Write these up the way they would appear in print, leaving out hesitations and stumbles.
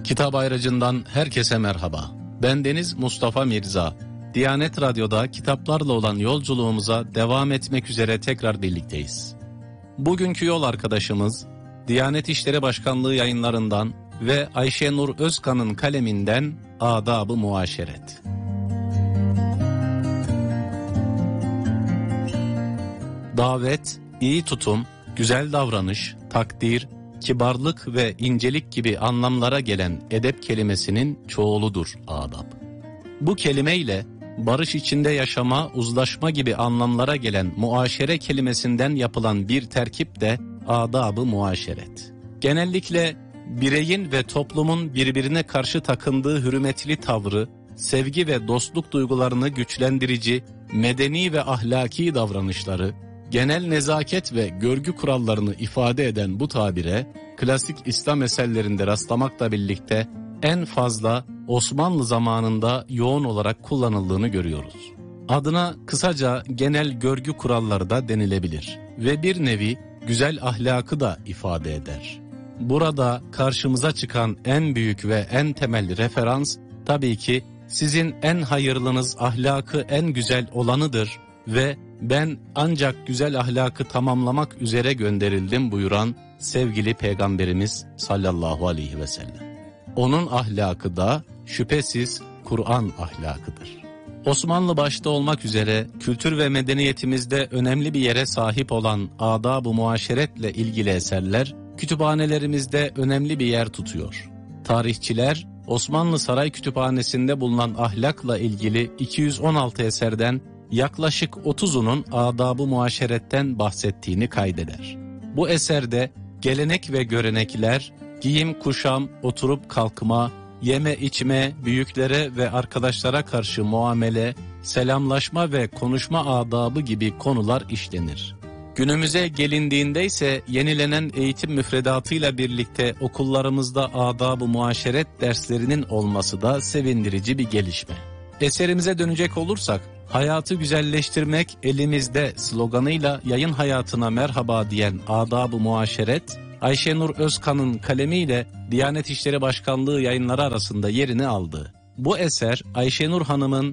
Kitap Ayracı'ndan herkese merhaba. Bendeniz Mustafa Mirza. Diyanet Radyo'da kitaplarla olan yolculuğumuza devam etmek üzere tekrar birlikteyiz. Bugünkü yol arkadaşımız Diyanet İşleri Başkanlığı yayınlarından ve Ayşenur Özkan'ın kaleminden Adab-ı Muaşeret. Davet, iyi tutum, güzel davranış, takdir, kibarlık ve incelik gibi anlamlara gelen edep kelimesinin çoğuludur adab. Bu kelimeyle barış içinde yaşama, uzlaşma gibi anlamlara gelen muaşere kelimesinden yapılan bir terkip de adab-ı muaşeret. Genellikle bireyin ve toplumun birbirine karşı takındığı hürmetli tavrı, sevgi ve dostluk duygularını güçlendirici, medeni ve ahlaki davranışları, genel nezaket ve görgü kurallarını ifade eden bu tabire, klasik İslam eserlerinde rastlamakla birlikte en fazla Osmanlı zamanında yoğun olarak kullanıldığını görüyoruz. Adına kısaca genel görgü kuralları da denilebilir ve bir nevi güzel ahlakı da ifade eder. Burada karşımıza çıkan en büyük ve en temel referans tabii ki sizin en hayırlınız ahlakı en güzel olanıdır ve ben ancak güzel ahlakı tamamlamak üzere gönderildim buyuran sevgili Peygamberimiz sallallahu aleyhi ve sellem. Onun ahlakı da şüphesiz Kur'an ahlakıdır. Osmanlı başta olmak üzere kültür ve medeniyetimizde önemli bir yere sahip olan adab-ı muaşeretle ilgili eserler kütüphanelerimizde önemli bir yer tutuyor. Tarihçiler Osmanlı Saray Kütüphanesi'nde bulunan ahlakla ilgili 216 eserden yaklaşık 30'unun adab-ı muaşeretten bahsettiğini kaydeder. Bu eserde gelenek ve görenekler, giyim kuşam, oturup kalkma, yeme içme, büyüklere ve arkadaşlara karşı muamele, selamlaşma ve konuşma adabı gibi konular işlenir. Günümüze gelindiğinde ise yenilenen eğitim müfredatıyla birlikte okullarımızda adab-ı muaşeret derslerinin olması da sevindirici bir gelişme. Eserimize dönecek olursak, hayatı güzelleştirmek elimizde sloganıyla yayın hayatına merhaba diyen adab-ı muaşeret, Ayşenur Özkan'ın kalemiyle Diyanet İşleri Başkanlığı yayınları arasında yerini aldı. Bu eser Ayşenur Hanım'ın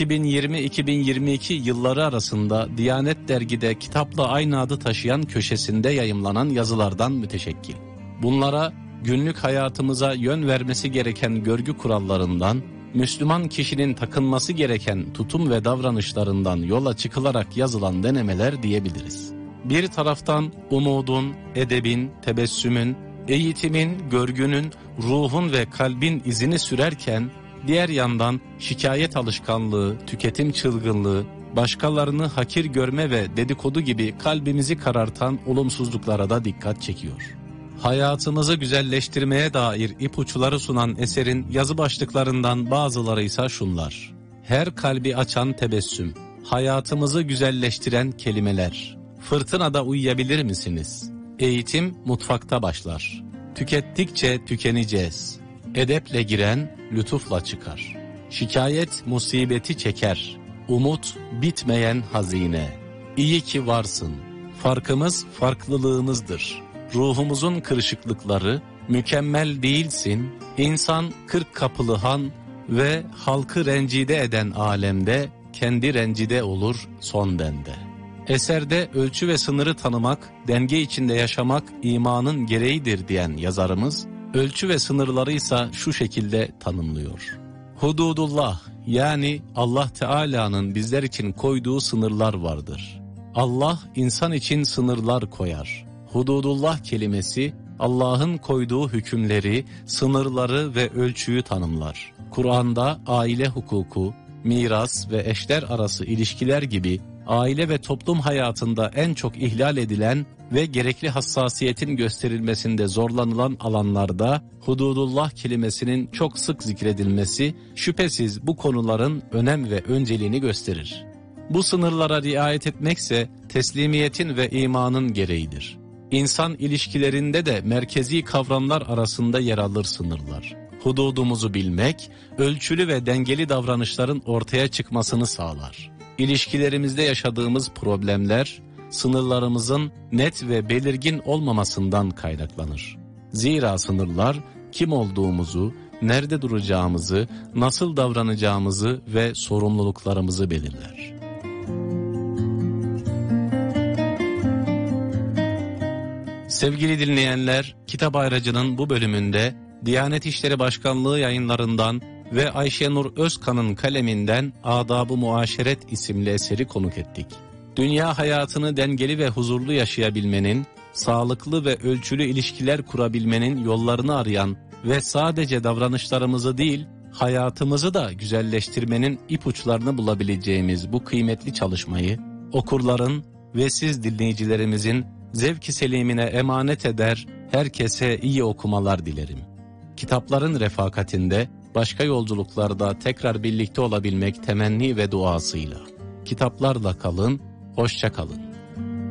2020-2022 yılları arasında Diyanet Dergi'de kitapla aynı adı taşıyan köşesinde yayımlanan yazılardan müteşekkil. Bunlara günlük hayatımıza yön vermesi gereken görgü kurallarından, Müslüman kişinin takınması gereken tutum ve davranışlarından yola çıkılarak yazılan denemeler diyebiliriz. Bir taraftan umudun, edebin, tebessümün, eğitimin, görgünün, ruhun ve kalbin izini sürerken, diğer yandan şikayet alışkanlığı, tüketim çılgınlığı, başkalarını hakir görme ve dedikodu gibi kalbimizi karartan olumsuzluklara da dikkat çekiyor. Hayatımızı güzelleştirmeye dair ipuçları sunan eserin yazı başlıklarından bazıları ise şunlar: her kalbi açan tebessüm, hayatımızı güzelleştiren kelimeler, fırtınada uyuyabilir misiniz? Eğitim mutfakta başlar, tükettikçe tükeneceğiz, edeple giren lütufla çıkar, şikayet musibeti çeker, umut bitmeyen hazine, iyi ki varsın, farkımız farklılığımızdır. Ruhumuzun kırışıklıkları, mükemmel değilsin, insan 40 kapılı han ve halkı rencide eden alemde kendi rencide olur son dende. Eserde ölçü ve sınırı tanımak, denge içinde yaşamak imanın gereğidir diyen yazarımız, ölçü ve sınırları ise şu şekilde tanımlıyor. Hududullah, yani Allah Teala'nın bizler için koyduğu sınırlar vardır. Allah insan için sınırlar koyar. Hududullah kelimesi Allah'ın koyduğu hükümleri, sınırları ve ölçüyü tanımlar. Kur'an'da aile hukuku, miras ve eşler arası ilişkiler gibi aile ve toplum hayatında en çok ihlal edilen ve gerekli hassasiyetin gösterilmesinde zorlanılan alanlarda hududullah kelimesinin çok sık zikredilmesi şüphesiz bu konuların önem ve önceliğini gösterir. Bu sınırlara riayet etmekse teslimiyetin ve imanın gereğidir. İnsan ilişkilerinde de merkezi kavramlar arasında yer alır sınırlar. Hududumuzu bilmek, ölçülü ve dengeli davranışların ortaya çıkmasını sağlar. İlişkilerimizde yaşadığımız problemler, sınırlarımızın net ve belirgin olmamasından kaynaklanır. Zira sınırlar, kim olduğumuzu, nerede duracağımızı, nasıl davranacağımızı ve sorumluluklarımızı belirler. Sevgili dinleyenler, Kitap Ayracı'nın bu bölümünde Diyanet İşleri Başkanlığı yayınlarından ve Ayşenur Özkan'ın kaleminden Adab-ı Muaşeret isimli eseri konuk ettik. Dünya hayatını dengeli ve huzurlu yaşayabilmenin, sağlıklı ve ölçülü ilişkiler kurabilmenin yollarını arayan ve sadece davranışlarımızı değil, hayatımızı da güzelleştirmenin ipuçlarını bulabileceğimiz bu kıymetli çalışmayı, okurların ve siz dinleyicilerimizin zevk-i selimine emanet eder, herkese iyi okumalar dilerim. Kitapların refakatinde, başka yolculuklarda tekrar birlikte olabilmek temenni ve duasıyla. Kitaplarla kalın, hoşça kalın.